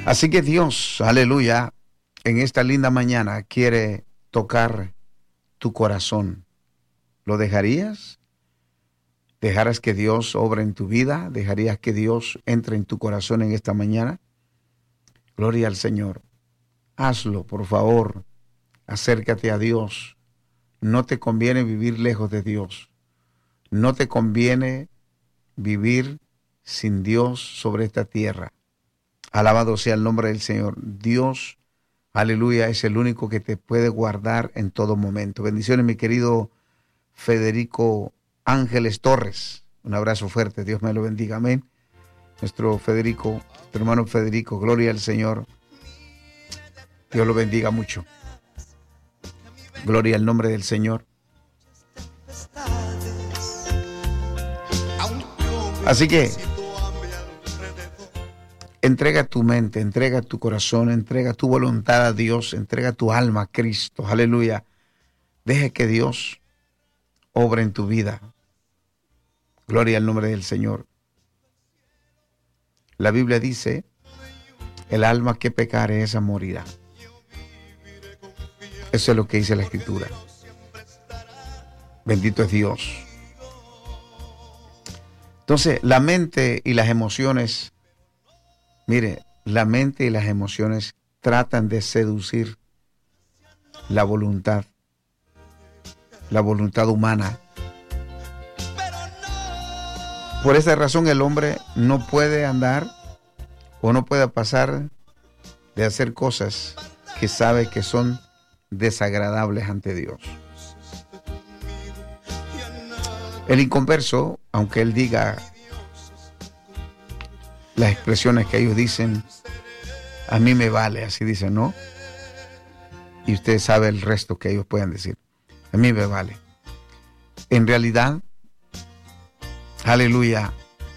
Así que Dios, aleluya, en esta linda mañana quiere tocar tu corazón. ¿Lo dejarías? ¿Dejarás que Dios obre en tu vida? ¿Dejarías que Dios entre en tu corazón en esta mañana? Gloria al Señor. Hazlo, por favor. Acércate a Dios. No te conviene vivir lejos de Dios. No te conviene vivir sin Dios sobre esta tierra. Alabado sea el nombre del Señor. Dios, aleluya, es el único que te puede guardar en todo momento. Bendiciones, mi querido Federico Ángeles Torres. Un abrazo fuerte. Dios me lo bendiga. Amén. Nuestro Federico, tu hermano Federico, gloria al Señor. Dios lo bendiga mucho. Gloria al nombre del Señor. Así que entrega tu mente, entrega tu corazón, entrega tu voluntad a Dios, entrega tu alma a Cristo. Aleluya. Deja que Dios obre en tu vida. Gloria al nombre del Señor. La Biblia dice, el alma que pecare, esa morirá. Eso es lo que dice la Escritura. Bendito es Dios. Entonces, la mente y las emociones, mire, la mente y las emociones tratan de seducir la voluntad humana. Por esa razón el hombre no puede andar o no puede pasar de hacer cosas que sabe que son desagradables ante Dios. El inconverso, aunque él diga las expresiones que ellos dicen, a mí me vale, así dicen, ¿no? Y usted sabe el resto que ellos pueden decir. A mí me vale. En realidad, aleluya,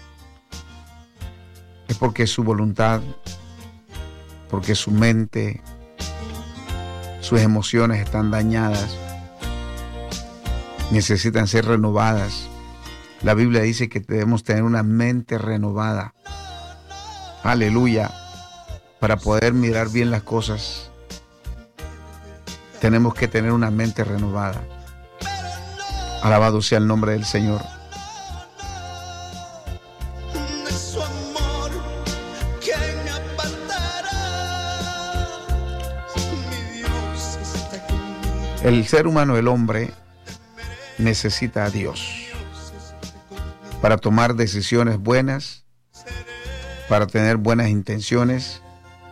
es porque su voluntad, porque su mente, sus emociones están dañadas, necesitan ser renovadas. La Biblia dice que debemos tener una mente renovada. Aleluya. Para poder mirar bien las cosas, tenemos que tener una mente renovada. Alabado sea el nombre del Señor. El ser humano, el hombre, necesita a Dios para tomar decisiones buenas, para tener buenas intenciones,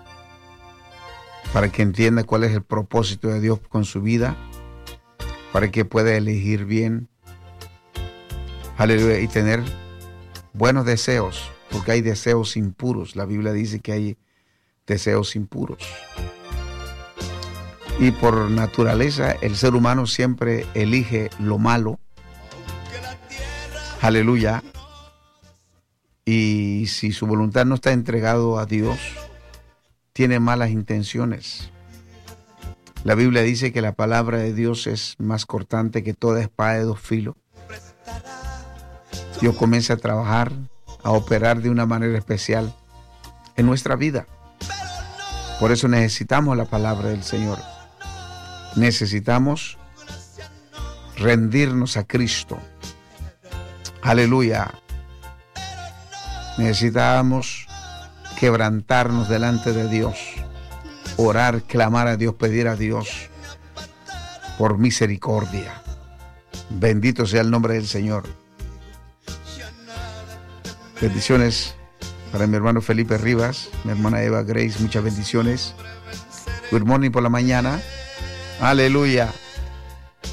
para que entienda cuál es el propósito de Dios con su vida, para que pueda elegir bien, aleluya, y tener buenos deseos, porque hay deseos impuros. La Biblia dice que hay deseos impuros. Y por naturaleza el ser humano siempre elige lo malo. Aleluya. Y si su voluntad no está entregado a Dios, tiene malas intenciones. La Biblia dice que la palabra de Dios es más cortante que toda espada de dos filos. Dios comienza a trabajar, a operar de una manera especial en nuestra vida. Por eso necesitamos la palabra del Señor. Necesitamos rendirnos a Cristo. Aleluya. Necesitamos quebrantarnos delante de Dios, orar, clamar a Dios, pedir a Dios por misericordia. Bendito sea el nombre del Señor. Bendiciones para mi hermano Felipe Rivas, mi hermana Eva Grace, muchas bendiciones. Good morning por la mañana. Aleluya.